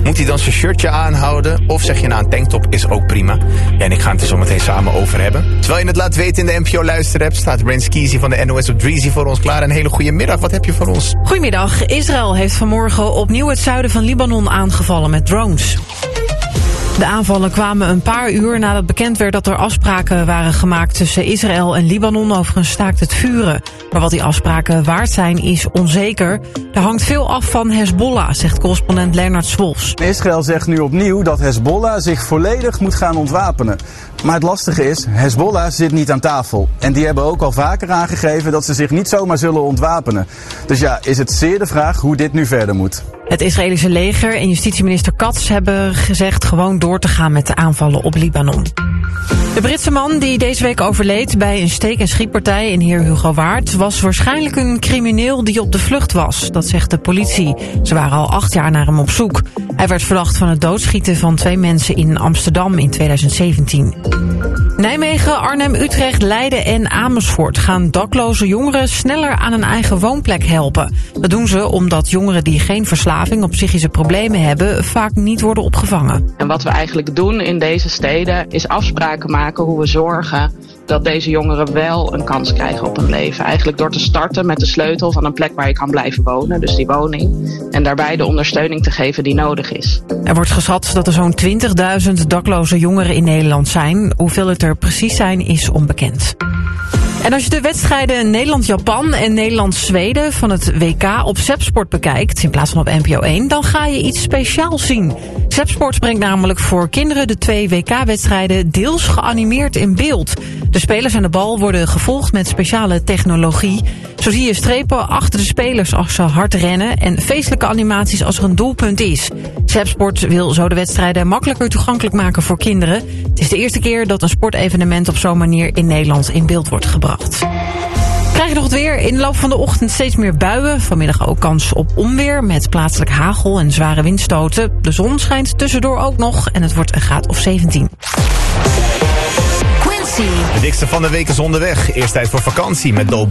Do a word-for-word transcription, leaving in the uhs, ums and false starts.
Moet hij dan zijn shirtje aanhouden? Of zeg je nou, een tanktop is ook prima? Ja, en ik ga het er zo meteen samen over hebben. Terwijl je het laat weten in de N P O luisterapp, staat Brent Skeezy van de N O S op Dreezy voor ons klaar. Een hele goede middag. Wat heb je voor ons? Goedemiddag. Israël heeft vanmorgen opnieuw het zuiden van Libanon aangevallen met drones. De aanvallen kwamen een paar uur nadat bekend werd dat er afspraken waren gemaakt tussen Israël en Libanon over een staakt het vuren. Maar wat die afspraken waard zijn is onzeker. Er hangt veel af van Hezbollah, zegt correspondent Leonard Swolfs. Israël zegt nu opnieuw dat Hezbollah zich volledig moet gaan ontwapenen. Maar het lastige is, Hezbollah zit niet aan tafel. En die hebben ook al vaker aangegeven dat ze zich niet zomaar zullen ontwapenen. Dus ja, is het zeer de vraag hoe dit nu verder moet. Het Israëlische leger en justitieminister Katz hebben gezegd gewoon door te gaan met de aanvallen op Libanon. De Britse man die deze week overleed bij een steek- en schietpartij in Heer Hugo Waard was waarschijnlijk een crimineel die op de vlucht was. Dat zegt de politie. Ze waren al acht jaar naar hem op zoek. Hij werd verdacht van het doodschieten van twee mensen in Amsterdam in tweeduizend zeventien. Nijmegen, Arnhem, Utrecht, Leiden en Amersfoort gaan dakloze jongeren sneller aan een eigen woonplek helpen. Dat doen ze omdat jongeren die geen verslaving of psychische problemen hebben vaak niet worden opgevangen. En wat we eigenlijk doen in deze steden is afspraken maken hoe we zorgen dat deze jongeren wel een kans krijgen op een leven. Eigenlijk door te starten met de sleutel van een plek waar je kan blijven wonen, dus die woning. En daarbij de ondersteuning te geven die nodig is. Er wordt geschat dat er zo'n twintigduizend dakloze jongeren in Nederland zijn. Hoeveel het er precies zijn is onbekend. En als je de wedstrijden Nederland-Japan en Nederland-Zweden van het W K op Zepsport bekijkt, in plaats van op N P O één, dan ga je iets speciaals zien. Zepsport brengt namelijk voor kinderen de twee W K-wedstrijden deels geanimeerd in beeld. De spelers aan de bal worden gevolgd met speciale technologie. Zo zie je strepen achter de spelers als ze hard rennen en feestelijke animaties als er een doelpunt is. Zepsport wil zo de wedstrijden makkelijker toegankelijk maken voor kinderen. Het is de eerste keer dat een sportevenement op zo'n manier in Nederland in beeld wordt gebracht. Krijg je nog het weer? In de loop van de ochtend steeds meer buien. Vanmiddag ook kans op onweer met plaatselijk hagel en zware windstoten. De zon schijnt tussendoor ook nog en het wordt een graad of zeventien. De dikste van de week is onderweg. Eerst tijd voor vakantie met Dolby.